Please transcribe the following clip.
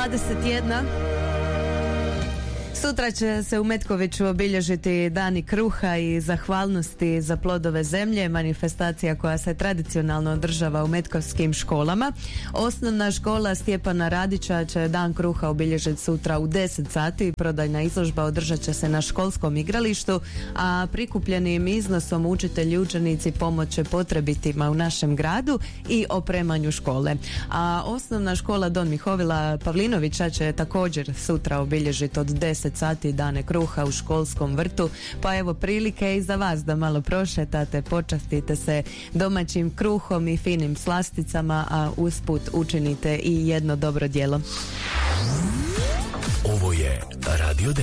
8:21. Sutra će se u Metkoviću obilježiti Dani kruha i zahvalnosti za plodove zemlje, manifestacija koja se tradicionalno održava u metkovskim školama. Osnovna škola Stjepana Radića će Dan kruha obilježiti sutra u 10 sati. Prodajna izložba održat će se na školskom igralištu, a prikupljenim iznosom učitelji i učenici pomoć će potrebitima u našem gradu i opremanju škole. A osnovna škola Don Mihovila Pavlinovića će također sutra obilježiti od 10 sati Dane kruha u školskom vrtu, pa evo prilike i za vas da malo prošetate, počastite se domaćim kruhom i finim slasticama, a usput učinite i jedno dobro djelo. Ovo je Radio 9.